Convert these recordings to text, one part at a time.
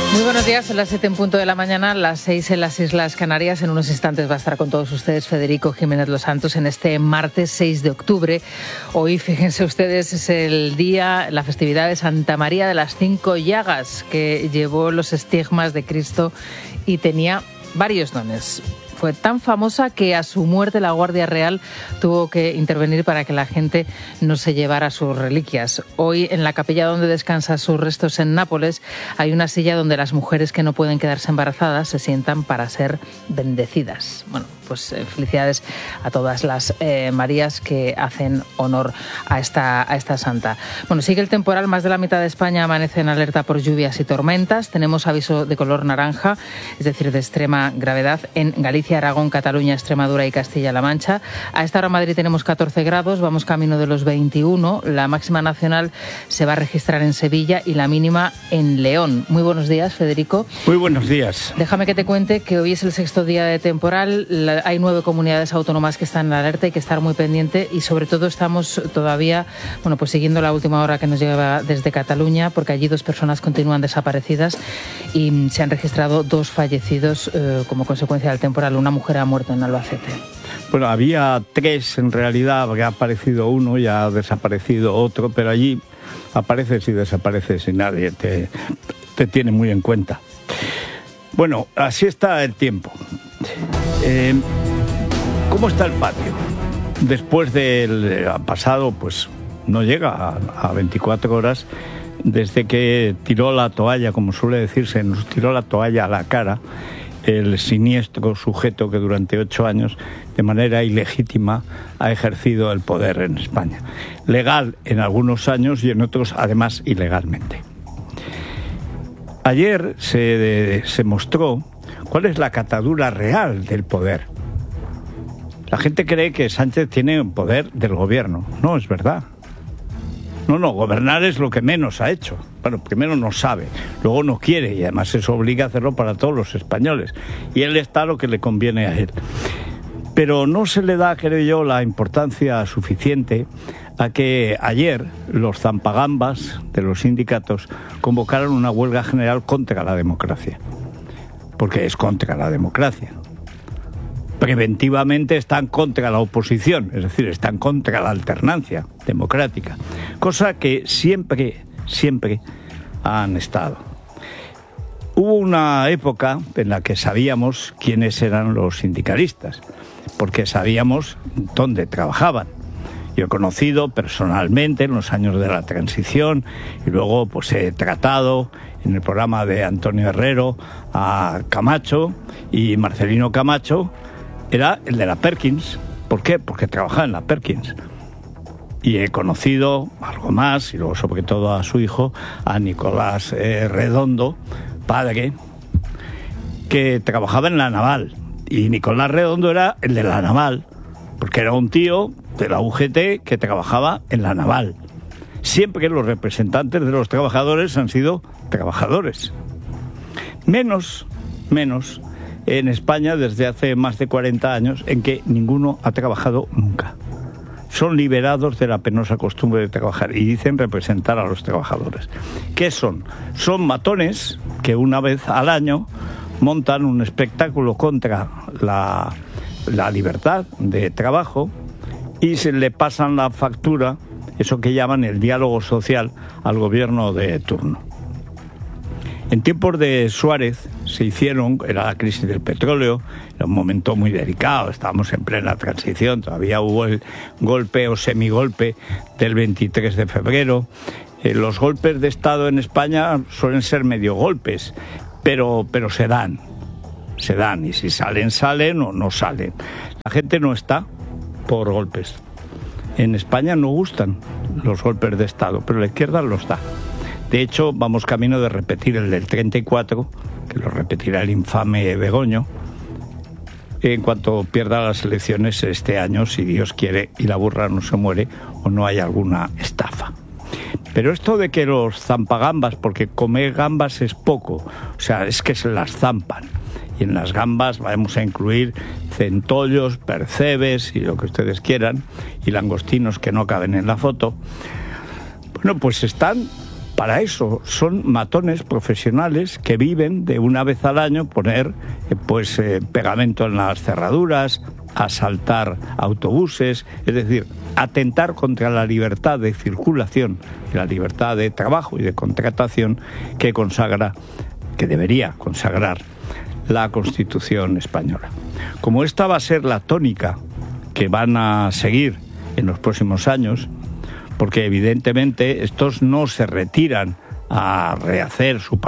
Muy buenos días, son las 7 en punto de la mañana, las 6 en las Islas Canarias. En unos instantes va a estar con todos ustedes Federico Jiménez Los Santos en este martes 6 de octubre. Hoy, fíjense ustedes, es el día, la festividad de Santa María de las Cinco Llagas, que llevó los estigmas de Cristo y tenía varios dones. Fue tan famosa que a su muerte la Guardia Real tuvo que intervenir para que la gente no se llevara sus reliquias. Hoy, en la capilla donde descansa sus restos en Nápoles, hay una silla donde las mujeres que no pueden quedarse embarazadas se sientan para ser bendecidas. Bueno, pues felicidades a todas las Marías que hacen honor a esta santa. Bueno, sigue el temporal. Más de la mitad de España amanece en alerta por lluvias y tormentas. Tenemos aviso de color naranja, es decir, de extrema gravedad, en Galicia, Aragón, Cataluña, Extremadura y Castilla-La Mancha. A esta hora en Madrid tenemos 14 grados, vamos camino de los 21. La máxima nacional se va a registrar en Sevilla y la mínima en León. Muy buenos días, Federico. Muy buenos días. Déjame que te cuente que hoy es el sexto día de temporal. Hay 9 comunidades autónomas que están en alerta, hay que estar muy pendiente y sobre todo estamos todavía, bueno, pues siguiendo la última hora que nos llega desde Cataluña, porque allí 2 personas continúan desaparecidas y se han registrado 2 fallecidos como consecuencia del temporal. Una mujer ha muerto en Albacete. Bueno, había 3 en realidad, porque ha aparecido uno y ha desaparecido otro, pero allí apareces y desapareces y nadie te tiene muy en cuenta. Bueno, así está el tiempo. ¿Cómo está el patio? Después del pasado, pues no llega a 24 horas, desde que tiró la toalla, como suele decirse, nos tiró la toalla a la cara el siniestro sujeto que durante 8 años, de manera ilegítima, ha ejercido el poder en España. Legal en algunos años y en otros, además, ilegalmente. Ayer se mostró cuál es la catadura real del poder. La gente cree que Sánchez tiene un poder del gobierno. No, es verdad. No, gobernar es lo que menos ha hecho. Bueno, primero no sabe, luego no quiere y además eso obliga a hacerlo para todos los españoles. Y él está lo que le conviene a él. Pero no se le da, creo yo, la importancia suficiente a que ayer los zampagambas de los sindicatos convocaron una huelga general contra la democracia. Porque es contra la democracia. Preventivamente están contra la oposición, es decir, están contra la alternancia democrática, cosa que siempre han estado. Hubo una época en la que sabíamos quiénes eran los sindicalistas, porque sabíamos dónde trabajaban. Yo he conocido personalmente en los años de la transición y luego pues he tratado en el programa de Antonio Herrero a Camacho, y Marcelino Camacho era el de la Perkins. ¿Por qué? Porque trabajaba en la Perkins. Y he conocido algo más, y luego sobre todo a su hijo, a Nicolás Redondo, padre, que trabajaba en la Naval. Y Nicolás Redondo era el de la Naval, porque era un tío de la UGT que trabajaba en la Naval. Siempre los representantes de los trabajadores han sido trabajadores. Menos en España desde hace más de 40 años, en que ninguno ha trabajado nunca. Son liberados de la penosa costumbre de trabajar y dicen representar a los trabajadores. ¿Qué son? Son matones que una vez al año montan un espectáculo contra la libertad de trabajo y se le pasan la factura, eso que llaman el diálogo social, al gobierno de turno. En tiempos de Suárez se hicieron, era la crisis del petróleo, era un momento muy delicado, estábamos en plena transición, todavía hubo el golpe o semigolpe del 23 de febrero. Los golpes de Estado en España suelen ser medio golpes, pero se dan, y si salen o no salen. La gente no está por golpes. En España no gustan los golpes de Estado, pero la izquierda los da. De hecho, vamos camino de repetir el del 34, que lo repetirá el infame Begoño, en cuanto pierda las elecciones este año, si Dios quiere y la burra no se muere o no hay alguna estafa. Pero esto de que los zampagambas, porque comer gambas es poco, o sea, es que se las zampan. Y en las gambas vamos a incluir centollos, percebes y lo que ustedes quieran, y langostinos que no caben en la foto. Bueno, pues están Para eso son matones profesionales que viven de una vez al año poner pegamento en las cerraduras, asaltar autobuses, es decir, atentar contra la libertad de circulación, la libertad de trabajo y de contratación que debería consagrar la Constitución española. Como esta va a ser la tónica que van a seguir en los próximos años, porque evidentemente estos no se retiran a rehacer sus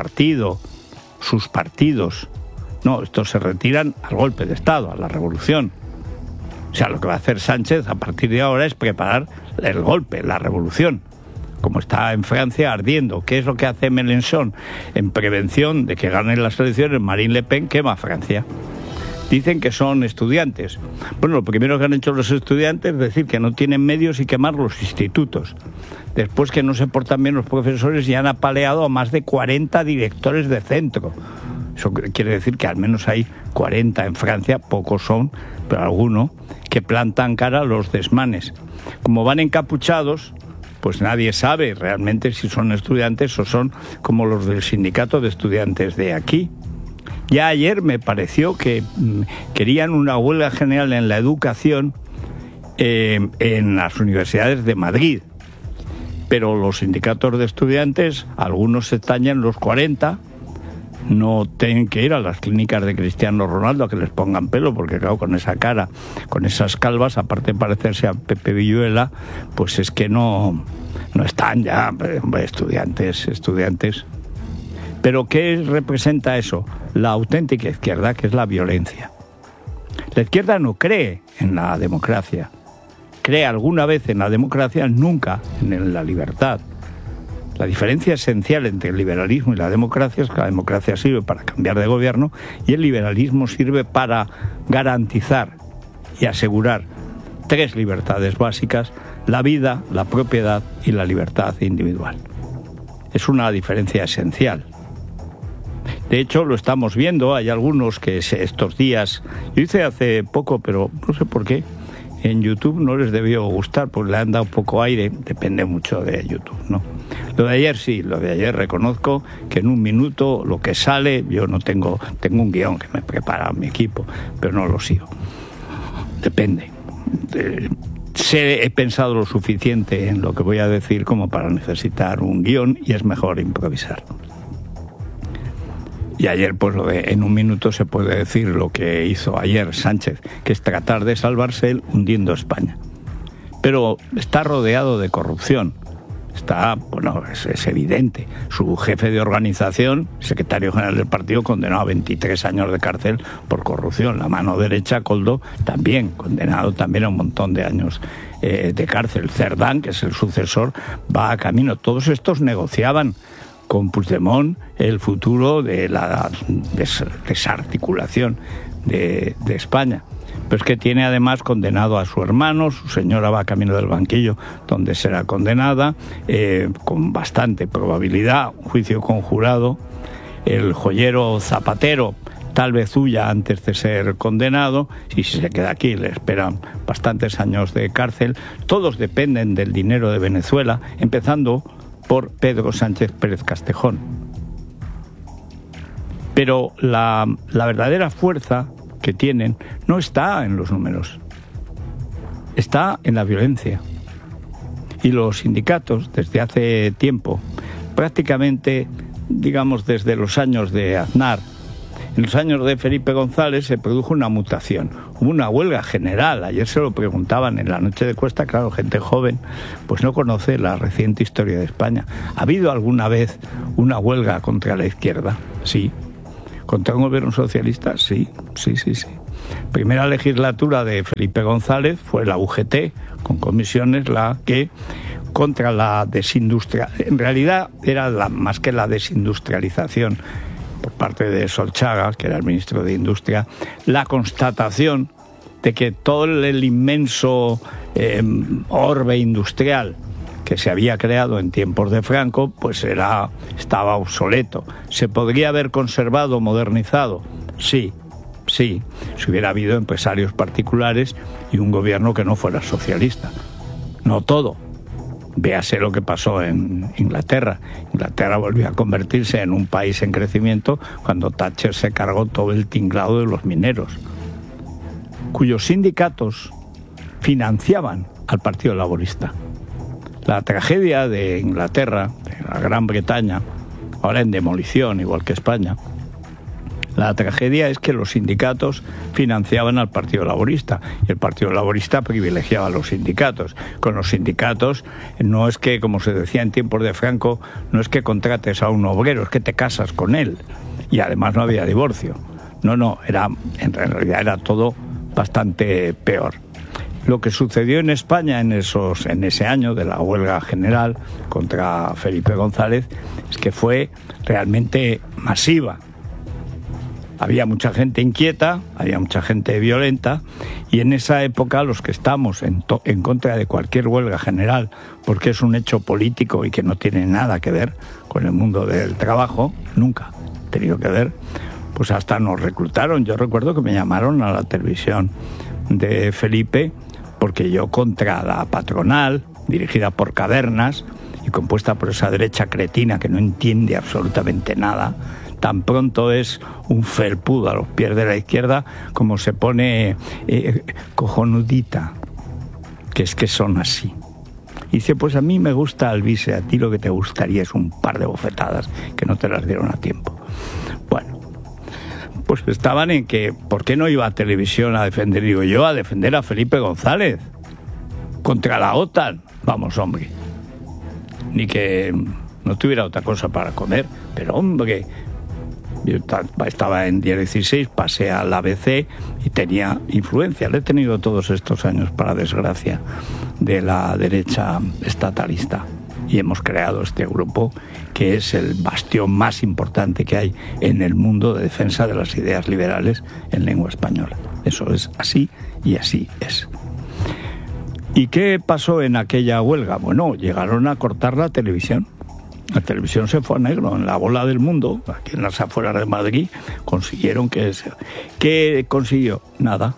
partidos, no, estos se retiran al golpe de Estado, a la revolución. O sea, lo que va a hacer Sánchez a partir de ahora es preparar el golpe, la revolución, como está en Francia ardiendo. ¿Qué es lo que hace Mélenchon? En prevención de que ganen las elecciones, Marine Le Pen quema Francia. Dicen que son estudiantes. Bueno, lo primero que han hecho los estudiantes es decir que no tienen medios y quemar los institutos. Después, que no se portan bien los profesores, y han apaleado a más de 40 directores de centro. Eso quiere decir que al menos hay 40 en Francia, pocos son, pero alguno, que plantan cara a los desmanes. Como van encapuchados, pues nadie sabe realmente si son estudiantes o son como los del sindicato de estudiantes de aquí. Ya ayer me pareció que querían una huelga general en la educación en las universidades de Madrid. Pero los sindicatos de estudiantes, algunos se tañen los 40, no tienen que ir a las clínicas de Cristiano Ronaldo a que les pongan pelo, porque claro, con esa cara, con esas calvas, aparte de parecerse a Pepe Villuela, pues es que no están ya, hombre, estudiantes. Pero ¿qué representa eso? La auténtica izquierda, que es la violencia. La izquierda no cree en la democracia. Cree alguna vez en la democracia, nunca en la libertad. La diferencia esencial entre el liberalismo y la democracia es que la democracia sirve para cambiar de gobierno y el liberalismo sirve para garantizar y asegurar 3 libertades básicas: la vida, la propiedad y la libertad individual. Es una diferencia esencial. De hecho, lo estamos viendo. Hay algunos que estos días, yo hice hace poco, pero no sé por qué, en YouTube no les debió gustar, pues le han dado poco aire, depende mucho de YouTube, ¿no? Lo de ayer sí, lo de ayer reconozco que en un minuto lo que sale, yo no tengo un guión que me prepara mi equipo, pero no lo sigo. Depende. He pensado lo suficiente en lo que voy a decir como para necesitar un guión, y es mejor improvisar. Y ayer, pues en un minuto se puede decir lo que hizo ayer Sánchez, que es tratar de salvarse él hundiendo España. Pero está rodeado de corrupción. Es evidente. Su jefe de organización, secretario general del partido, condenado a 23 años de cárcel por corrupción. La mano derecha, Koldo, también condenado también a un montón de años de cárcel. Cerdán, que es el sucesor, va a camino. Todos estos negociaban con Puigdemont el futuro de la desarticulación de España. Pero es que tiene además condenado a su hermano, su señora va camino del banquillo, donde será condenada, con bastante probabilidad, un juicio conjurado. El joyero Zapatero tal vez huya antes de ser condenado, y si se queda aquí le esperan bastantes años de cárcel. Todos dependen del dinero de Venezuela, empezando por Pedro Sánchez Pérez Castejón. Pero la verdadera fuerza que tienen no está en los números, está en la violencia. Y los sindicatos, desde hace tiempo, prácticamente, digamos, desde los años de Aznar, en los años de Felipe González, se produjo una mutación. Hubo una huelga general. Ayer se lo preguntaban en la noche de Cuesta. Claro, gente joven pues no conoce la reciente historia de España. ¿Ha habido alguna vez una huelga contra la izquierda? Sí. ¿Contra un gobierno socialista? Sí. Primera legislatura de Felipe González fue la UGT, con comisiones, la que contra la desindustrialización. En realidad era más que la desindustrialización por parte de Solchaga, que era el ministro de Industria, la constatación de que todo el inmenso orbe industrial que se había creado en tiempos de Franco, pues estaba obsoleto. ¿Se podría haber conservado, modernizado? Sí, si hubiera habido empresarios particulares y un gobierno que no fuera socialista. No todo, Véase lo que pasó en Inglaterra. Inglaterra volvió a convertirse en un país en crecimiento cuando Thatcher se cargó todo el tinglado de los mineros, cuyos sindicatos financiaban al Partido Laborista. La tragedia de Inglaterra, de la Gran Bretaña, ahora en demolición, igual que España, la tragedia es que los sindicatos financiaban al Partido Laborista y el Partido Laborista privilegiaba a los sindicatos. Con los sindicatos no es que, como se decía en tiempos de Franco, no es que contrates a un obrero, es que te casas con él. Y además no había divorcio. No, en realidad era todo bastante peor. Lo que sucedió en España en ese año de la huelga general contra Felipe González es que fue realmente masiva. Había mucha gente inquieta, había mucha gente violenta, y en esa época los que estamos en contra de cualquier huelga general, porque es un hecho político y que no tiene nada que ver con el mundo del trabajo, nunca ha tenido que ver, pues hasta nos reclutaron. Yo recuerdo que me llamaron a la televisión de Felipe, porque yo contra la patronal, dirigida por Cavernas y compuesta por esa derecha cretina que no entiende absolutamente nada, tan pronto es un felpudo a los pies de la izquierda como se pone cojonudita, que es que son así. Y dice, pues a mí me gusta Alvise, a ti lo que te gustaría es un par de bofetadas que no te las dieron a tiempo. Bueno, pues estaban en que, ¿por qué no iba a televisión a defender, digo yo, a defender a Felipe González contra la OTAN? Vamos, hombre, ni que no tuviera otra cosa para comer, pero hombre, yo estaba en Día 16, pasé al ABC y tenía influencia. Le he tenido todos estos años, para desgracia, de la derecha estatalista. Y hemos creado este grupo que es el bastión más importante que hay en el mundo de defensa de las ideas liberales en lengua española. Eso es así y así es. ¿Y qué pasó en aquella huelga? Bueno, llegaron a cortar la televisión. La televisión se fue a negro. En la bola del mundo, aquí en las afueras de Madrid, consiguieron que... ¿Qué consiguió? Nada.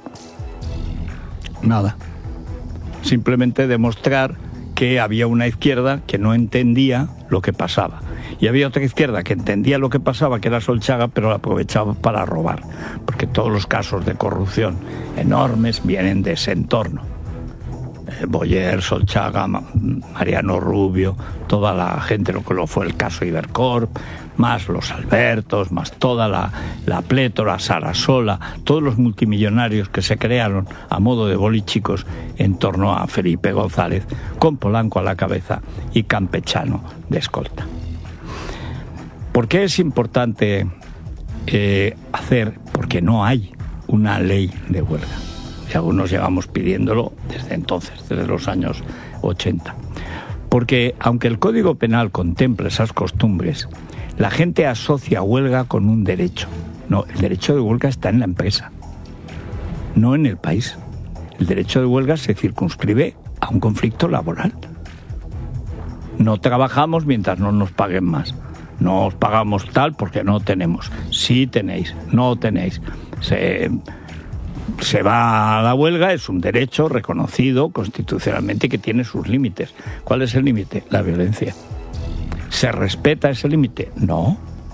Simplemente demostrar que había una izquierda que no entendía lo que pasaba. Y había otra izquierda que entendía lo que pasaba, que era Solchaga, pero la aprovechaba para robar. Porque todos los casos de corrupción enormes vienen de ese entorno. Boyer, Solchaga, Mariano Rubio, toda la gente, lo que lo fue el caso Ibercorp, más los Albertos, más toda la plétora, Sarasola, todos los multimillonarios que se crearon a modo de bolichicos en torno a Felipe González, con Polanco a la cabeza y Campechano de escolta. ¿Por qué es importante porque no hay una ley de huelga? Y algunos llevamos pidiéndolo desde entonces, desde los años 80. Porque aunque el Código Penal contemple esas costumbres, la gente asocia huelga con un derecho. No, el derecho de huelga está en la empresa, no en el país. El derecho de huelga se circunscribe a un conflicto laboral. No trabajamos mientras no nos paguen más. No os pagamos tal porque no tenemos. Sí tenéis, no tenéis. Se va a la huelga, es un derecho reconocido constitucionalmente que tiene sus límites. ¿Cuál es el límite? La violencia. ¿Se respeta ese límite? No.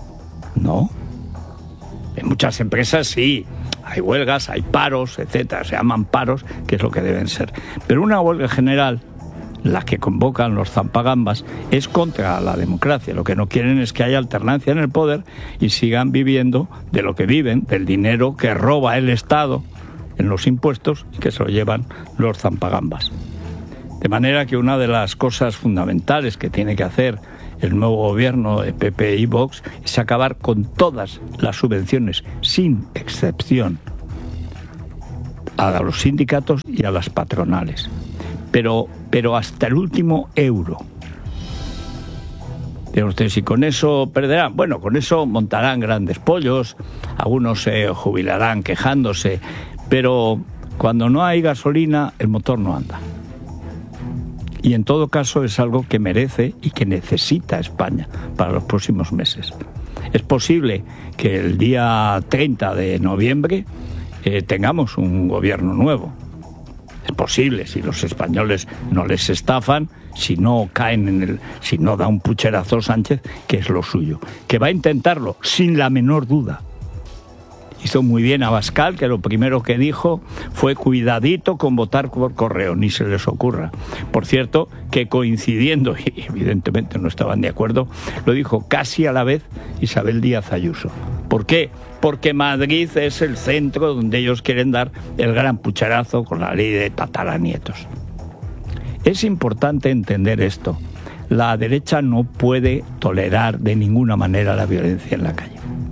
En muchas empresas sí, hay huelgas, hay paros, etcétera, se llaman paros, que es lo que deben ser. Pero una huelga general, la que convocan los zampagambas, es contra la democracia. Lo que no quieren es que haya alternancia en el poder y sigan viviendo de lo que viven, del dinero que roba el Estado en los impuestos y que se lo llevan los zampagambas. De manera que una de las cosas fundamentales que tiene que hacer el nuevo gobierno de PP y Vox es acabar con todas las subvenciones, sin excepción, a los sindicatos y a las patronales. Pero hasta el último euro. Pero ustedes, si con eso perderán, bueno, con eso montarán grandes pollos, algunos se jubilarán quejándose, pero cuando no hay gasolina, el motor no anda. Y en todo caso es algo que merece y que necesita España para los próximos meses. Es posible que el día 30 de noviembre tengamos un gobierno nuevo. Es posible, si los españoles no les estafan si no si no da un pucherazo Sánchez, que es lo suyo, que va a intentarlo sin la menor duda. Hizo muy bien Abascal, que lo primero que dijo fue cuidadito con votar por correo, ni se les ocurra. Por cierto, que coincidiendo, y evidentemente no estaban de acuerdo, lo dijo casi a la vez Isabel Díaz Ayuso. ¿Por qué? Porque Madrid es el centro donde ellos quieren dar el gran pucherazo con la ley de tataranietos. Es importante entender esto. La derecha no puede tolerar de ninguna manera la violencia en la calle.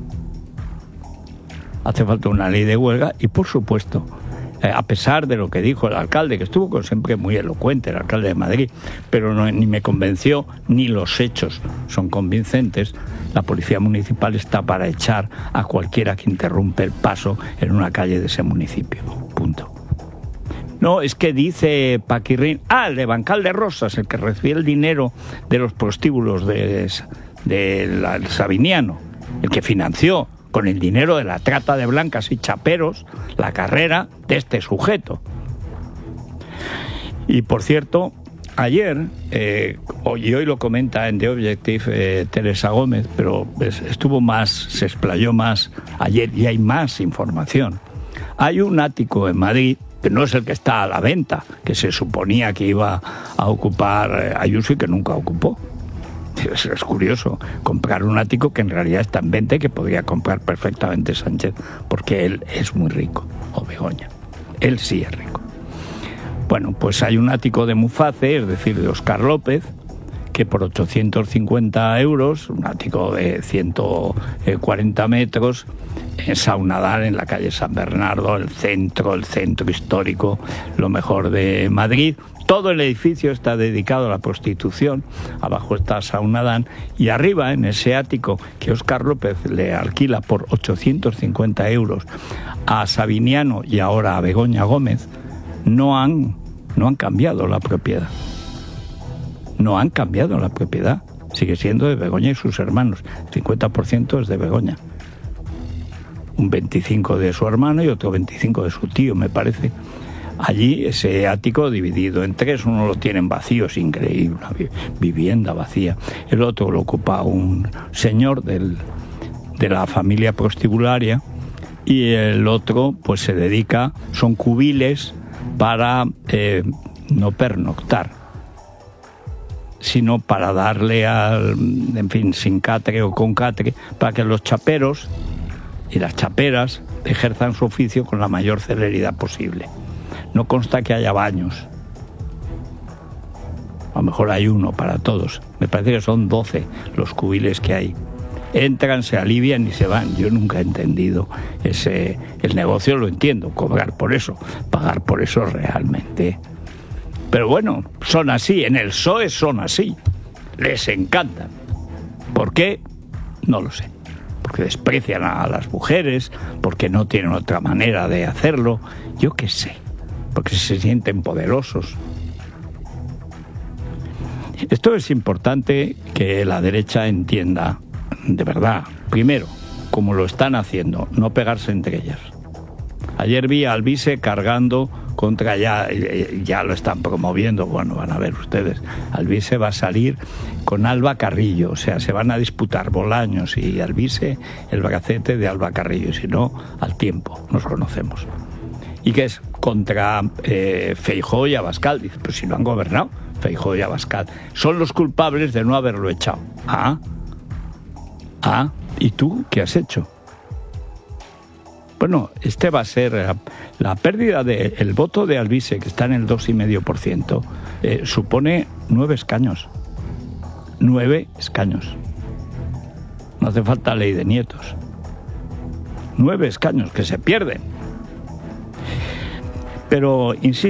Hace falta una ley de huelga y, por supuesto, a pesar de lo que dijo el alcalde, que estuvo siempre muy elocuente, el alcalde de Madrid, pero ni me convenció, ni los hechos son convincentes, la policía municipal está para echar a cualquiera que interrumpe el paso en una calle de ese municipio. Punto. No, es que dice Paquirrín, el de Bancal de Rosas, el que recibía el dinero de los prostíbulos del Sabiniano, el que financió con el dinero de la trata de blancas y chaperos la carrera de este sujeto. Y por cierto, ayer, y hoy lo comenta en The Objective Teresa Gómez, pero se explayó más ayer y hay más información. Hay un ático en Madrid, que no es el que está a la venta, que se suponía que iba a ocupar Ayuso y que nunca ocupó. Es curioso, comprar un ático que en realidad está en venta y que podría comprar perfectamente Sánchez, porque él es muy rico, o Begoña. Él sí es rico. Bueno, pues hay un ático de Muface, es decir, de Óscar López, que por 850 euros, un ático de 140 metros, en Saunadal, en la calle San Bernardo, el centro histórico, lo mejor de Madrid. Todo el edificio está dedicado a la prostitución, abajo está Saunadán, y arriba, en ese ático que Óscar López le alquila por 850 euros a Sabiniano y ahora a Begoña Gómez, no han cambiado la propiedad. No han cambiado la propiedad. Sigue siendo de Begoña y sus hermanos. El 50% es de Begoña. Un 25% de su hermano y otro 25% de su tío, me parece. Allí ese ático dividido en tres, uno lo tienen vacío, es increíble, una vivienda vacía. El otro lo ocupa un señor de la familia prostibularia y el otro pues se dedica, son cubiles para no pernoctar, sino para darle sin catre o con catre, para que los chaperos y las chaperas ejerzan su oficio con la mayor celeridad posible. No consta que haya baños. A lo mejor hay uno para todos. Me parece que son 12 los cubiles que hay. Entran, se alivian y se van. Yo nunca he entendido el negocio, lo entiendo, cobrar por eso, pagar por eso realmente. Pero bueno, son así, en el PSOE son así. Les encantan. ¿Por qué? No lo sé. Porque desprecian a las mujeres, porque no tienen otra manera de hacerlo. Yo qué sé. Porque se sienten poderosos. Esto es importante que la derecha entienda, de verdad. Primero, como lo están haciendo, no pegarse entre ellas. Ayer vi a Alvise cargando contra ya lo están promoviendo, bueno, van a ver ustedes. Alvise va a salir con Alba Carrillo, o sea, se van a disputar Bolaños y Alvise el bracete de Alba Carrillo, si no, al tiempo, nos conocemos. ¿Y qué es? Contra Feijóo y Abascal. Dice, pero si no han gobernado, Feijóo y Abascal. Son los culpables de no haberlo echado. ¿Y tú qué has hecho? Bueno, va a ser la pérdida del voto de Alvise, que está en el 2,5%, supone 9 escaños. 9 escaños. No hace falta ley de nietos. 9 escaños que se pierden. Pero, insisto,